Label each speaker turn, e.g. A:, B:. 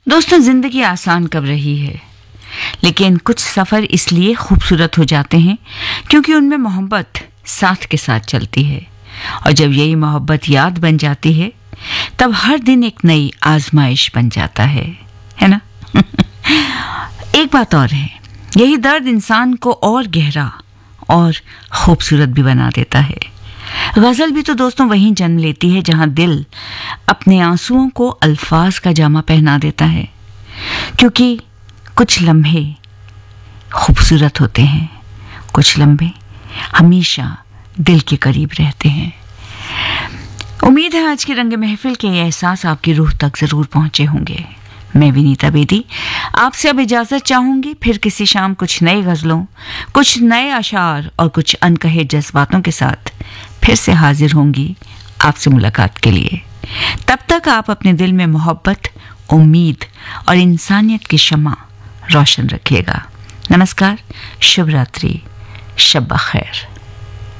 A: दोस्तों, जिंदगी आसान कब रही है, लेकिन कुछ सफर इसलिए खूबसूरत हो जाते हैं क्योंकि उनमें मोहब्बत साथ के साथ चलती है। और जब यही मोहब्बत याद बन जाती है तब हर दिन एक नई आजमाइश बन जाता है ना? एक बात और है, यही दर्द इंसान को और गहरा और खूबसूरत भी बना देता है। गजल भी तो दोस्तों वहीं जन्म लेती है जहां दिल अपने आंसुओं को अल्फाज का जामा पहना देता है, क्योंकि कुछ लम्हे खूबसूरत होते हैं, कुछ लम्हे हमेशा दिल के करीब रहते हैं। उम्मीद है आज की रंग महफिल के ये एहसास आपकी रूह तक जरूर पहुंचे होंगे। मैं विनीता बेदी आपसे अब इजाजत चाहूंगी। फिर किसी शाम कुछ नई गजलों, कुछ नए अशार और कुछ अनकहे जज्बातों के साथ फिर से हाजिर होंगी आपसे मुलाकात के लिए। तब तक आप अपने दिल में मोहब्बत, उम्मीद और इंसानियत की शम्मा रोशन रखिएगा। नमस्कार, शुभ रात्रि, शब बखैर।